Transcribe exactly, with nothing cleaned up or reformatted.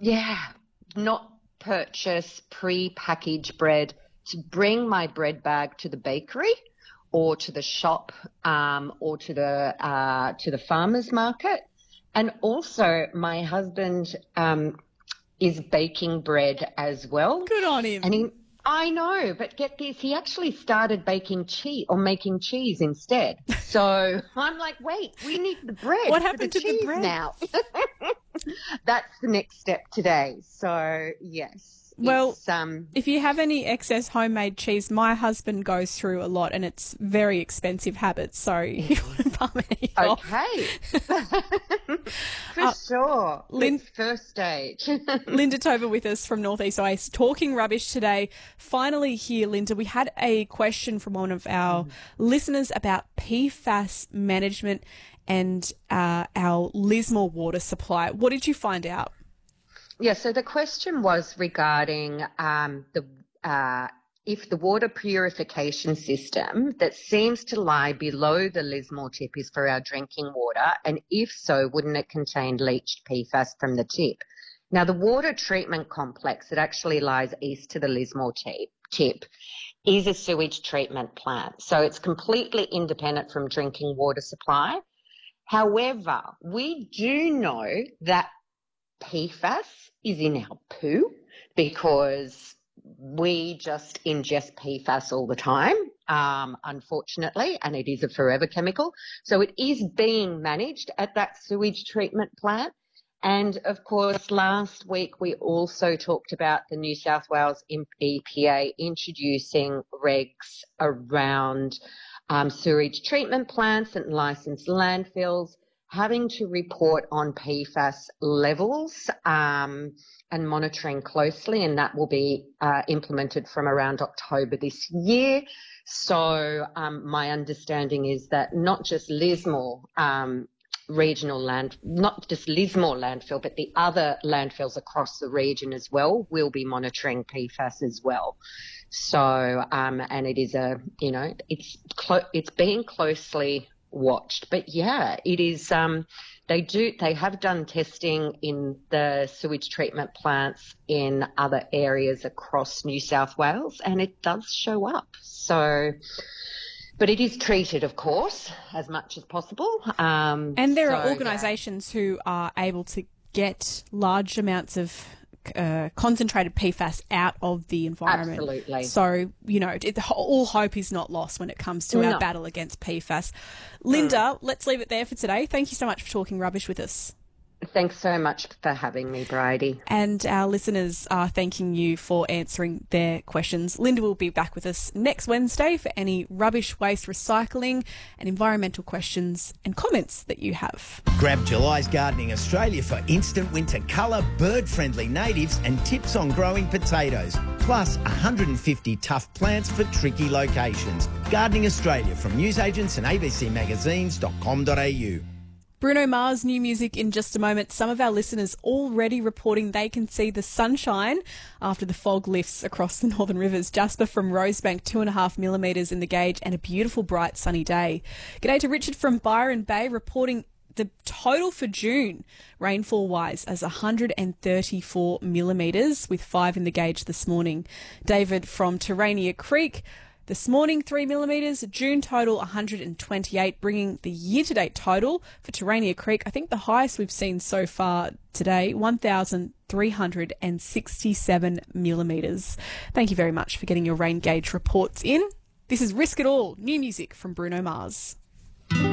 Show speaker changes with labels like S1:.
S1: Yeah, not purchase pre-packaged bread, to bring my bread bag to the bakery or to the shop um, or to the uh, to the farmer's market. And also my husband um, is baking bread as well.
S2: Good on him.
S1: And he, I know, but get this, he actually started baking cheese or making cheese instead. So I'm like, wait, we need the bread.
S2: What
S1: for
S2: happened
S1: the
S2: to the
S1: cheese
S2: bread?
S1: now? That's the next step today. So yes.
S2: Well,
S1: it's, um,
S2: if you have any excess homemade cheese, my husband goes through a lot and it's very expensive habits, so you wouldn't bum any off.
S1: okay. For
S2: Uh,
S1: sure.
S2: Lynn-
S1: It's first stage.
S2: Linda Tover with us from Northeast Ice, talking rubbish today. Finally here, Linda, we had a question from one of our mm. listeners about P FAS management and uh, our Lismore water supply. What did you find out?
S1: Yeah, so the question was regarding um, the uh, if the water purification system that seems to lie below the Lismore tip is for our drinking water, and if so, wouldn't it contain leached P FAS from the tip? Now, the water treatment complex that actually lies east to the Lismore tip, tip is a sewage treatment plant, so it's completely independent from drinking water supply. However, we do know that P FAS is in our poo because we just ingest P FAS all the time, um, unfortunately, and it is a forever chemical. So it is being managed at that sewage treatment plant. And, of course, last week we also talked about the New South Wales E P A introducing regs around um, sewage treatment plants and licensed landfills having to report on P FAS levels um, and monitoring closely, and that will be uh, implemented from around October this year. So um, my understanding is that not just Lismore um, regional land, not just Lismore landfill, but the other landfills across the region as well will be monitoring P FAS as well. So, um, and it is a, you know, it's clo- it's being closely watched. But yeah, it is, um, they do, they have done testing in the sewage treatment plants in other areas across New South Wales, and it does show up. So, but it is treated, of course, as much as possible. Um,
S2: and there
S1: so,
S2: are organisations
S1: yeah.
S2: who are able to get large amounts of uh, concentrated P FAS out of the environment.
S1: Absolutely.
S2: So, you know, it, all hope is not lost when it comes to
S1: no.
S2: our battle against P FAS. Linda, mm. let's leave it there for today. Thank you so much for talking rubbish with us.
S1: Thanks so much for having me, Bridie.
S2: And our listeners are thanking you for answering their questions. Linda will be back with us next Wednesday for any rubbish, waste, recycling and environmental questions and comments that you have.
S3: Grab July's Gardening Australia for instant winter colour, bird-friendly natives and tips on growing potatoes. Plus one hundred fifty tough plants for tricky locations. Gardening Australia from newsagents and a b c magazines dot com dot a u.
S2: Bruno Mars, new music in just a moment. Some of our listeners already reporting they can see the sunshine after the fog lifts across the Northern Rivers. Jasper from Rosebank, two and a half millimetres in the gauge and a beautiful, bright, sunny day. G'day to Richard from Byron Bay reporting the total for June, rainfall-wise, as one hundred thirty-four millimetres with five in the gauge this morning. David from Terania Creek, this morning, three millimetres, June total one hundred twenty-eight, bringing the year-to-date total for Terania Creek, I think the highest we've seen so far today, one thousand three hundred sixty-seven millimetres. Thank you very much for getting your rain gauge reports in. This is Risk It All, new music from Bruno Mars.